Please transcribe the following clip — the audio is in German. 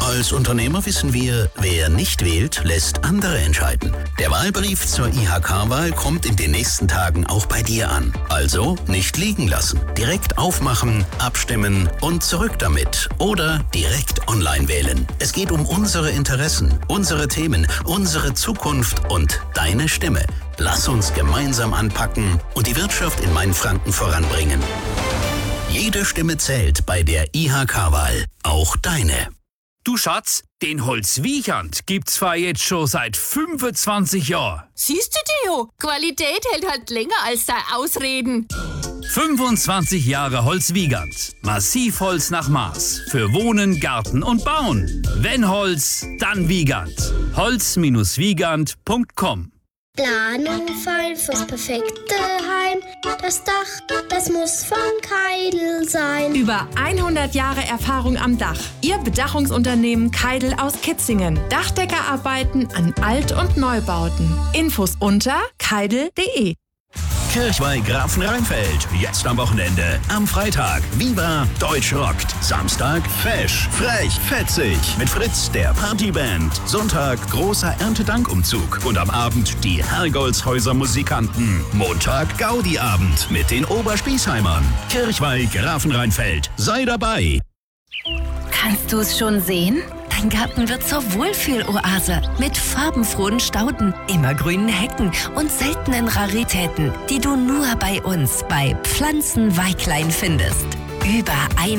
Als Unternehmer wissen wir, wer nicht wählt, lässt andere entscheiden. Der Wahlbrief zur IHK-Wahl kommt in den nächsten Tagen auch bei dir an. Also nicht liegen lassen. Direkt aufmachen, abstimmen und zurück damit. Oder direkt online wählen. Es geht um unsere Interessen, unsere Themen, unsere Zukunft und deine Stimme. Lass uns gemeinsam anpacken und die Wirtschaft in Mainfranken voranbringen. Jede Stimme zählt bei der IHK-Wahl, auch deine. Du Schatz, den Holzwiechert gibt's zwar jetzt schon seit 25 Jahren. Siehst du, Theo, Qualität hält halt länger als dein Ausreden. 25 Jahre Holzwiegand. Massivholz nach Maß. Für Wohnen, Garten und Bauen. Wenn Holz, dann Wiegand. Holz-Wiegand.com. Planung fein fürs perfekte Heim. Das Dach, das muss von Keidel sein. Über 100 Jahre Erfahrung am Dach. Ihr Bedachungsunternehmen Keidel aus Kitzingen. Dachdeckerarbeiten an Alt- und Neubauten. Infos unter keidel.de. Kirchweih Grafenrheinfeld. Jetzt am Wochenende. Am Freitag Viva Deutsch rockt. Samstag Fesch, frech, fetzig. Mit Fritz, der Partyband. Sonntag großer Erntedankumzug. Und am Abend die Herrgolzhäuser Musikanten. Montag Gaudi-Abend mit den Oberspießheimern. Kirchweih Grafenrheinfeld. Sei dabei. Kannst du es schon sehen? Dein Garten wird zur Wohlfühloase mit farbenfrohen Stauden, immergrünen Hecken und seltenen Raritäten, die du nur bei uns bei Pflanzenweiklein findest. Über